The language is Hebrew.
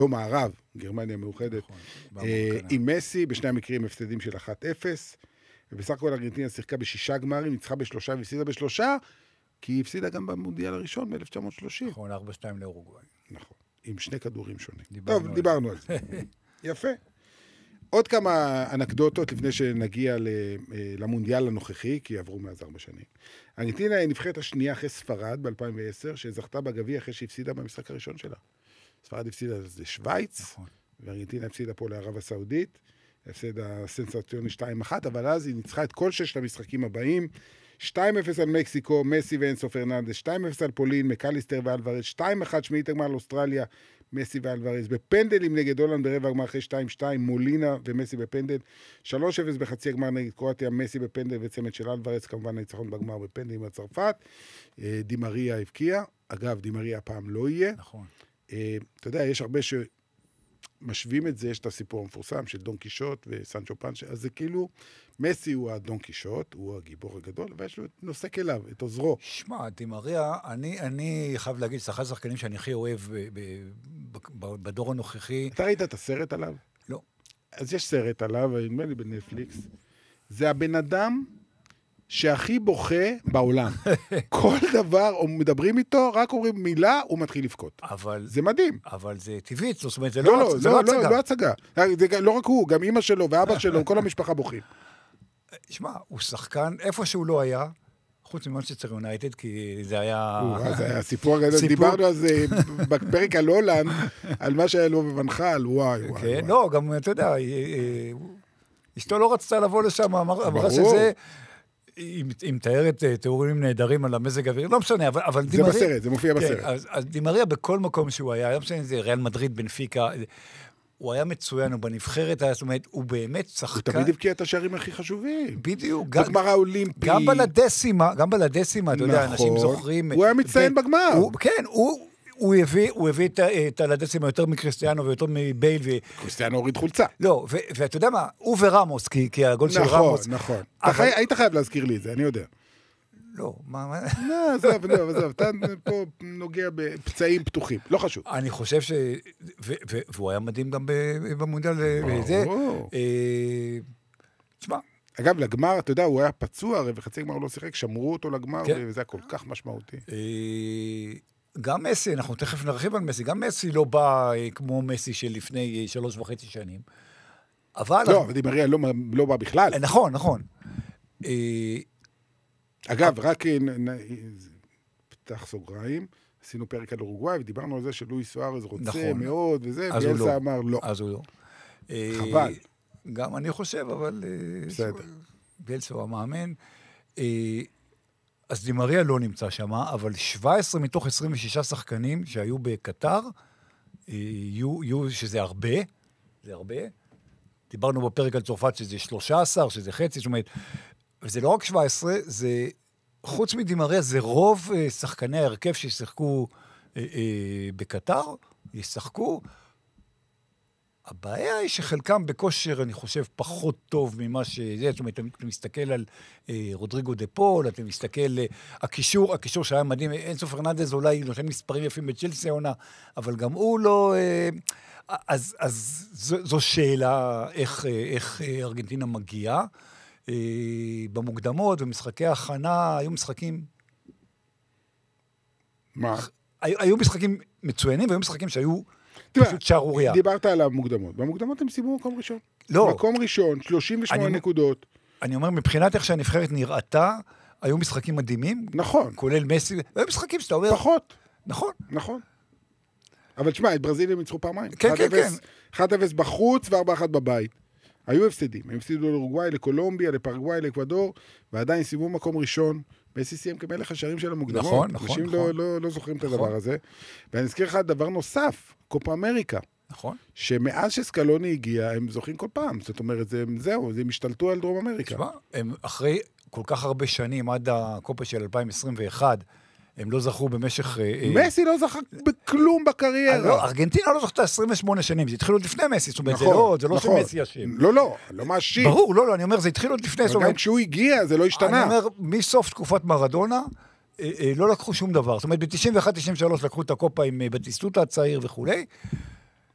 לא מערב, גרמניה מאוחדת, עם מסי, בשני המקרים הפסדים של 1-0, ובסך הכל ארגנטינה שיחקה ב6 גמרים, ניצחה ב3 והפסידה ב3, כי היא הפסידה גם במונדיאל הראשון ב-1930. נכון, 4-2 לאורוגוואי. נכון, עם 2 כדורים שונים. טוב, דיברנו על זה. יפה. עוד כמה אנקדוטות לפני שנגיע למונדיאל הנוכחי, כי עברו מאז 4 שנים. ארגנטינה היא נבחרת השנייה אחרי ספרד ב-2010, שזכתה בגביע אחרי שהפסידה במשחק הראשון שלה. ספרד הפסידה לשוויץ, נכון. וארגנטינה הפסידה פה לערב הסעודית, הפסידה סנסציוני 2-1, אבל אז היא ניצחה את כל 6 המשחקים הבאים, 2-0 על מקסיקו, מסי ואנסו פרננדס, 2-0 על פולין, מקליסטר ואלוורז, 2-1 שמינית הגמר על אוסטרליה, מסי ואלוורז, בפנדלים נגד הולנד ברבע הגמר אחרי 2-2, מולינה ומסי בפנדל, 3-0 בחצי הגמר נגד קרואטיה, מסי בפנדל וצמד של אלוורז, כמובן ניצחון בגמר בפנדלים הצרפת, דימריה הבקיע, אגב, דימריה הפעם לא יהיה. נכון. אתה יודע, יש הרבה שמשווים את זה, יש את הסיפור המפורסם של דון קישוט וסנצ'ו פנצ'ה, אז זה כאילו, מסי הוא הדון קישוט, הוא הגיבור הגדול, ויש לו נוסק אליו, את עוזרו. שמע, דימריה, אני חייב להגיד, זה אחד השחקנים שאני הכי אוהב בדור הנוכחי. אתה ראית את הסרט עליו? לא. אז יש סרט עליו, נדמה לי בנטפליקס. זה הבן אדם שהכי בוכה בעולם. כל דבר, או מדברים איתו, רק אומרים מילה, הוא מתחיל לבכות. זה מדהים. אבל זה טבעית, זאת אומרת, זה לא הצגה. לא הצגה. לא רק הוא, גם אמא שלו ואבא שלו, כל המשפחה בוכים. שמע, הוא שחקן, איפה שהוא לא היה, חוץ ממנצ'סטר יונייטד, כי זה היה... זה היה סיפור גדול, דיברנו על זה בפרק על הולנד, על מה שהיה לו בבנחל, וואי. לא, גם, אתה יודע, אשתו לא רצתה לבוא לשם, אמרה שזה... היא מתארת תיאורים נהדרים על המזג האוויר, לא משנה, אבל זה בסרט, זה מופיע בסרט. אז דימריה בכל מקום שהוא היה, לא משנה, זה ריאל מדריד, בנפיקה, הוא היה מצוין, הוא בנבחרת, זאת אומרת, הוא באמת שחקן... הוא תמיד הבקיע את השערים הכי חשובים. בדיוק. בגמר האולימפי. גם בלדסימה, אתה יודע, אנשים זוכרים... הוא היה מצטיין בגמר. כן, הוא הביא את הלדסימה יותר מקריסטיאנו ויותר מבייל. קריסטיאנו הוריד חולצה. לא, ואתה יודע מה, הוא ורמוס, כי הגול של רמוס... נכון. היית חייב להזכיר לי את זה, אני יודע. לא, מה... לא, עזוב, אתה פה נוגע בפצעים פתוחים, לא חשוב. אני חושב והוא היה מדהים גם במונדיאל וזה. תשמע. אגב, לגמר, אתה יודע, הוא היה פצוע, הרי וחצי גמר לא שיחק, שמרו אותו לגמר, וזה היה כל כך משמעותי. גם מסי, אנחנו תכף נרחיב על מסי, גם מסי לא בא כמו מסי של לפני 3.5 שנים. אבל... לא, דימריה לא בא בכלל. נכון. אגב, רק פתח סוגריים, עשינו פרק על אורוגוואי, ודיברנו על זה שלואי סוארז רוצה מאוד, וזה, ביאלסה אמר לא. אז הוא לא. חבל. גם אני חושב, אבל... בסדר. ביאלסה הוא המאמן. אז דימריה לא נמצא שם, אבל 17 מתוך 26 שחקנים שהיו בקטר, שזה הרבה, זה הרבה. דיברנו בפרק על צרפת שזה 13, שזה חצי, זאת אומרת, וזה לא רק 17, זה, חוץ מדימריה, זה רוב שחקני ההרכב שישחקו בקטר, ישחקו. הבעיה היא שחלקם בכושר, אני חושב, פחות טוב ממה שזה, זאת אומרת, אתה מסתכל על רודריגו דה פול, אתה מסתכל, הקישור שהיה מדהים, אנסו פרננדז אולי נותן מספרים יפים בצ'לסי העונה, אבל גם הוא לא... אז זו שאלה איך ארגנטינה מגיעה. במוקדמות ומשחקי ההכנה, היו משחקים... מה? היו משחקים מצוינים, והיו משחקים שהיו פשוט שערוריה. דיברת על המוקדמות. במוקדמות הם סיימו מקום ראשון. לא. מקום ראשון, 38 נקודות. אני אומר, מבחינת איך שהנבחרת נראתה, היו משחקים מדהימים. נכון. כולל מסי, והיו משחקים שאתה אומר... פחות. נכון. אבל תשמע, את ברזיל הם ניצחו פעמיים. כן. 1-0 בחוץ ו4-1 בבית. היו הפסדים. הם הפסידו לאורוגוואי, לקולומביה, לפרגוואי, לאקוודור, ועדיין סיימו מקום ראשון. מסי סיים כמלך השערים של המוקדמות. נכון. אנשים לא זוכרים את הדבר הזה. ואני אזכיר לך דבר נוסף, קופה אמריקה. נכון. שמאז שסקלוני הגיע, הם זוכים כל פעם. זאת אומרת, זהו, הם השתלטו על דרום אמריקה. תשמע, הם אחרי כל כך הרבה שנים, עד הקופה של 2021, הם לא זכו במשך... מסי לא זכה בכלום בקריירה. לא, ארגנטינה לא זכתה 28 שנים, זה התחיל עוד לפני מסי, זאת אומרת, זה לא שמסי אשם. לא מאשים. ברור, לא, אני אומר, זה התחיל עוד לפני. אבל גם כשהוא הגיע, זה לא השתנה. אני אומר, מסוף תקופת מרדונה, לא לקחו שום דבר. זאת אומרת, ב-91-93 לקחו את הקופה עם בטיסטוטה הצעיר וכו'.